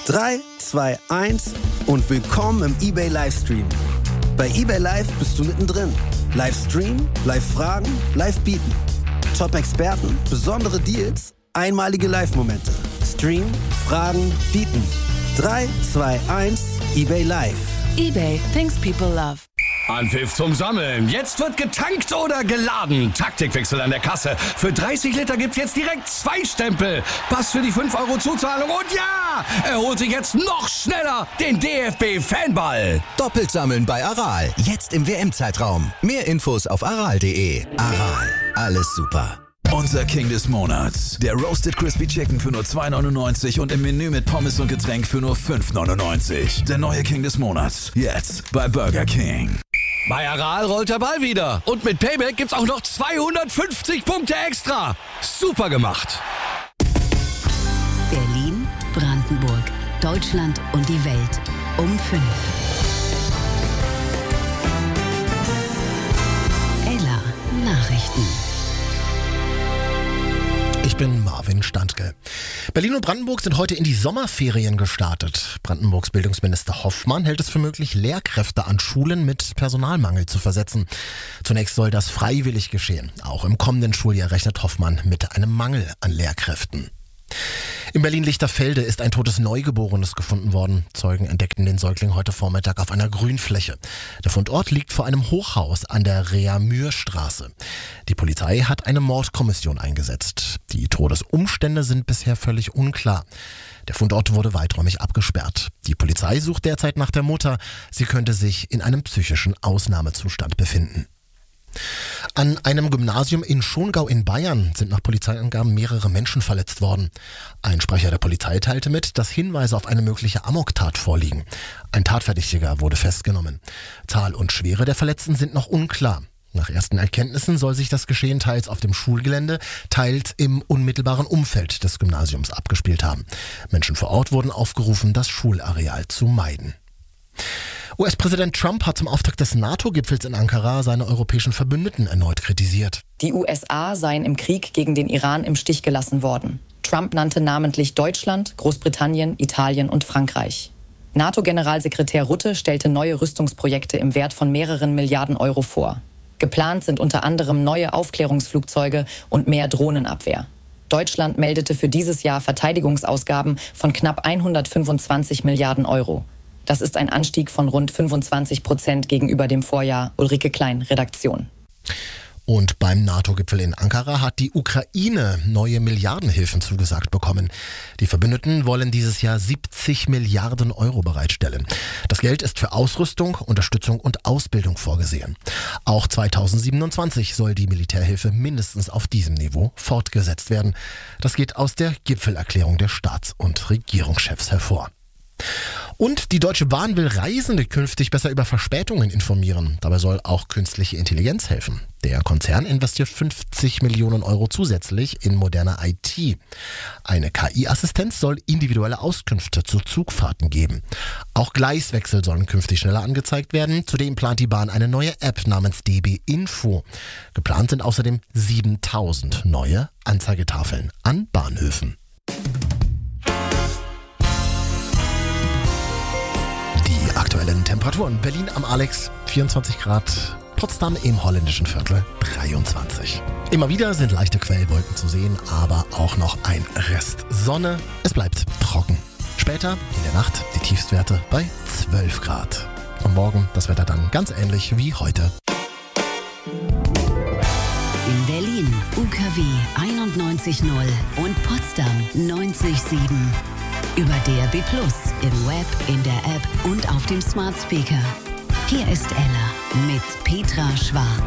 3, 2, 1 und willkommen im eBay Livestream. Bei eBay Live bist du mittendrin. Livestream, Live-Fragen, Live-Bieten. Top-Experten, besondere Deals, einmalige Live-Momente. Stream, Fragen, Bieten. 3, 2, 1, eBay Live. eBay, things people love. Anpfiff zum Sammeln. Jetzt wird getankt oder geladen. Taktikwechsel an der Kasse. Für 30 Liter gibt's jetzt direkt 2 Stempel. Pass für die 5 € Zuzahlung. Und ja, er holt sich jetzt noch schneller den DFB-Fanball. Doppelt sammeln bei Aral. Jetzt im WM-Zeitraum. Mehr Infos auf aral.de. Aral. Alles super. Unser King des Monats. Der Roasted Crispy Chicken für nur 2,99 und im Menü mit Pommes und Getränk für nur 5,99. Der neue King des Monats. Jetzt bei Burger King. Bei Aral rollt der Ball wieder. Und mit Payback gibt's auch noch 250 Punkte extra. Super gemacht. Berlin, Brandenburg, Deutschland und die Welt um 5. Ella Nachrichten. Ich bin Marvin Standke. Berlin und Brandenburg sind heute in die Sommerferien gestartet. Brandenburgs Bildungsminister Hoffmann hält es für möglich, Lehrkräfte an Schulen mit Personalmangel zu versetzen. Zunächst soll das freiwillig geschehen. Auch im kommenden Schuljahr rechnet Hoffmann mit einem Mangel an Lehrkräften. In Berlin-Lichterfelde ist ein totes Neugeborenes gefunden worden. Zeugen entdeckten den Säugling heute Vormittag auf einer Grünfläche. Der Fundort liegt vor einem Hochhaus an der Reamürstraße. Die Polizei hat eine Mordkommission eingesetzt. Die Todesumstände sind bisher völlig unklar. Der Fundort wurde weiträumig abgesperrt. Die Polizei sucht derzeit nach der Mutter. Sie könnte sich in einem psychischen Ausnahmezustand befinden. An einem Gymnasium in Schongau in Bayern sind nach Polizeiangaben mehrere Menschen verletzt worden. Ein Sprecher der Polizei teilte mit, dass Hinweise auf eine mögliche Amoktat vorliegen. Ein Tatverdächtiger wurde festgenommen. Zahl und Schwere der Verletzten sind noch unklar. Nach ersten Erkenntnissen soll sich das Geschehen teils auf dem Schulgelände, teils im unmittelbaren Umfeld des Gymnasiums abgespielt haben. Menschen vor Ort wurden aufgerufen, das Schulareal zu meiden. US-Präsident Trump hat zum Auftakt des NATO-Gipfels in Ankara seine europäischen Verbündeten erneut kritisiert. Die USA seien im Krieg gegen den Iran im Stich gelassen worden. Trump nannte namentlich Deutschland, Großbritannien, Italien und Frankreich. NATO-Generalsekretär Rutte stellte neue Rüstungsprojekte im Wert von mehreren Milliarden Euro vor. Geplant sind unter anderem neue Aufklärungsflugzeuge und mehr Drohnenabwehr. Deutschland meldete für dieses Jahr Verteidigungsausgaben von knapp 125 Milliarden Euro. Das ist ein Anstieg von rund 25% gegenüber dem Vorjahr. Ulrike Klein, Redaktion. Und beim NATO-Gipfel in Ankara hat die Ukraine neue Milliardenhilfen zugesagt bekommen. Die Verbündeten wollen dieses Jahr 70 Milliarden Euro bereitstellen. Das Geld ist für Ausrüstung, Unterstützung und Ausbildung vorgesehen. Auch 2027 soll die Militärhilfe mindestens auf diesem Niveau fortgesetzt werden. Das geht aus der Gipfelerklärung der Staats- und Regierungschefs hervor. Und die Deutsche Bahn will Reisende künftig besser über Verspätungen informieren. Dabei soll auch künstliche Intelligenz helfen. Der Konzern investiert 50 Millionen Euro zusätzlich in moderne IT. Eine KI-Assistenz soll individuelle Auskünfte zu Zugfahrten geben. Auch Gleiswechsel sollen künftig schneller angezeigt werden. Zudem plant die Bahn eine neue App namens DB Info. Geplant sind außerdem 7000 neue Anzeigetafeln an Bahnhöfen. Aktuellen Temperaturen. Berlin am Alex 24 Grad, Potsdam im holländischen Viertel 23. Immer wieder sind leichte Quellwolken zu sehen, aber auch noch ein Rest Sonne. Es bleibt trocken. Später in der Nacht die Tiefstwerte bei 12 Grad. Und morgen das Wetter dann ganz ähnlich wie heute. In Berlin UKW 91.0 und Potsdam 90.7. Über DAB+, im Web, in der App und auf dem Smart Speaker. Hier ist Ella mit Petra Schwarz.